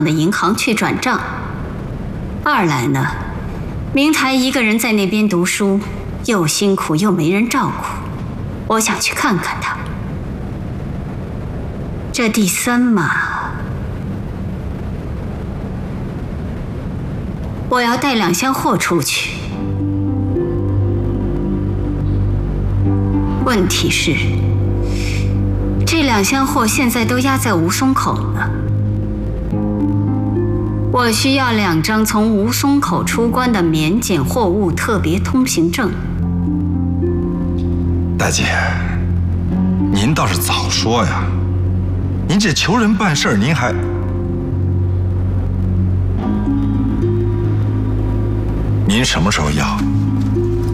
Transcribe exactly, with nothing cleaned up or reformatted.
的银行去转账。二来呢，明台一个人在那边读书，又辛苦又没人照顾，我想去看看他。这第三嘛，我要带两箱货出去。问题是，这两箱货现在都压在吴淞口呢。我需要两张从吴淞口出关的免检货物特别通行证。 大姐，您倒是早说呀！您这求人办事儿，您还……您什么时候要？